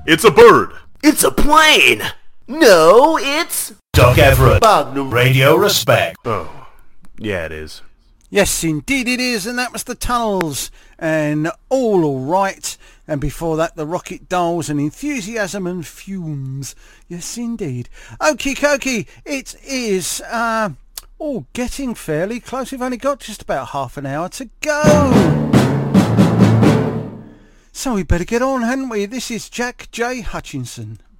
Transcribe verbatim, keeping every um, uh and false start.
It's a bird. It's a plane. No, it's... Doc Everett. Magnum Radio Respect. Oh, yeah it is. Yes, indeed it is, and that was the Tunnels, and All Alright, and before that the Rocket Dolls and Enthusiasm and Fumes. Yes, indeed. Okie dokie, it is uh, all getting fairly close. We've only got just about half an hour to go. So we better get on, hadn't we? This is Jack J. Hutchinson.